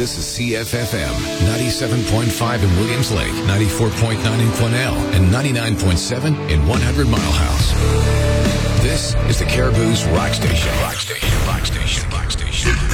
This is CFFM 97.5 in Williams Lake, 94.9 in Quesnel, and 99.7 in 100 Mile House. This is the Caribou's Rock Station. Rock Station. Rock Station.